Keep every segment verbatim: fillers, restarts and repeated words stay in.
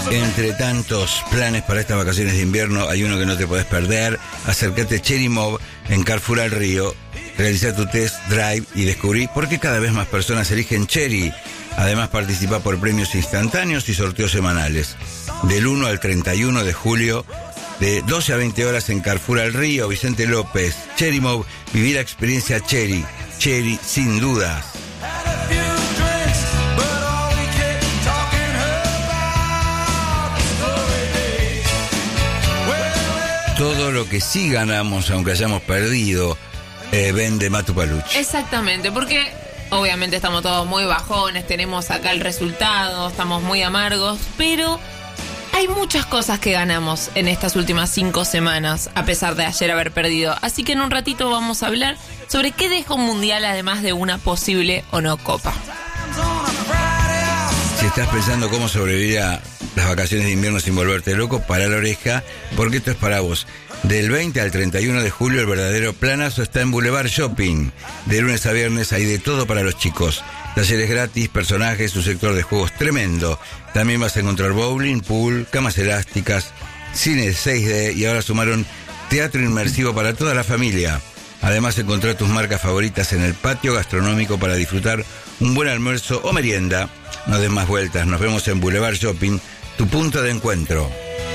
Entre tantos planes para estas vacaciones de invierno, hay uno que no te podés perder. Acércate a Chery Mob en Carrefour al Río. Realiza tu test drive y descubrí por qué cada vez más personas eligen Chery. Además, participa por premios instantáneos y sorteos semanales. Del uno al treinta y uno de julio, de doce a veinte horas en Carrefour al Río, Vicente López. Chery Mob, vivir la experiencia Chery. Chery, sin dudas. Todo lo que sí ganamos, aunque hayamos perdido, eh, vende Matu Paluch. Exactamente, porque obviamente estamos todos muy bajones, tenemos acá el resultado, estamos muy amargos, pero hay muchas cosas que ganamos en estas últimas cinco semanas, a pesar de ayer haber perdido. Así que en un ratito vamos a hablar sobre qué deja un mundial, además de una posible o no copa. Si estás pensando cómo sobrevivir a las vacaciones de invierno sin volverte loco, para la oreja, porque esto es para vos. Del veinte al treinta y uno de julio, el verdadero planazo está en Boulevard Shopping. De lunes a viernes hay de todo para los chicos. Talleres gratis, personajes, un sector de juegos tremendo. También vas a encontrar bowling, pool, camas elásticas, cine seis D y ahora sumaron teatro inmersivo para toda la familia. Además, encontrar tus marcas favoritas en el patio gastronómico para disfrutar un buen almuerzo o merienda. No des más vueltas, nos vemos en Boulevard Shopping, tu punto de encuentro.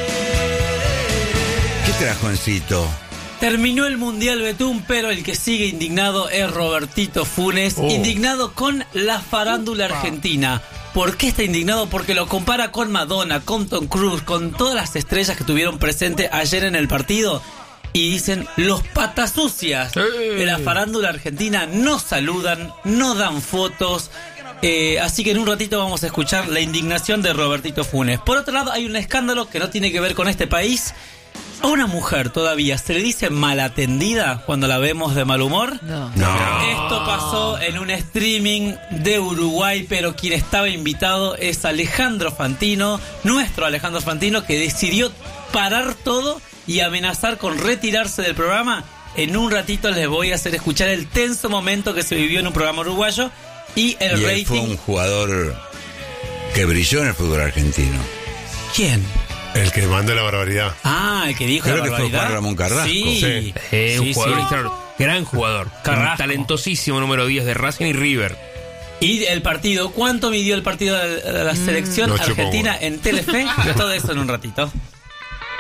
¿Qué trajo Encito? Terminó el Mundial Betún, pero el que sigue indignado es Robertito Funes, oh. indignado con la farándula argentina. ¿Por qué está indignado? Porque lo compara con Madonna, con Tom Cruise, con todas las estrellas que estuvieron presentes ayer en el partido. Y dicen, los patas sucias de la farándula argentina no saludan, no dan fotos. Eh, así que en un ratito vamos a escuchar la indignación de Robertito Funes. Por otro lado, hay un escándalo que no tiene que ver con este país. A una mujer todavía se le dice malatendida cuando la vemos de mal humor. No. No. Esto pasó en un streaming de Uruguay, pero quien estaba invitado es Alejandro Fantino, nuestro Alejandro Fantino, que decidió parar todo y amenazar con retirarse del programa. En un ratito les voy a hacer escuchar el tenso momento que se vivió en un programa uruguayo y el y él rating. Fue un jugador que brilló en el fútbol argentino. ¿Quién? El que mandó la barbaridad. Ah, el que dijo Creo la que barbaridad. fue Juan Ramón Carrasco. Sí, Sí. Eh, un sí, jugador sí. extraordinario, gran jugador, Carrasco. talentosísimo, número diez de Racing y River. Y el partido, ¿cuánto midió el partido de la selección No chupó, argentina bueno. en Telefe? Todo eso en un ratito.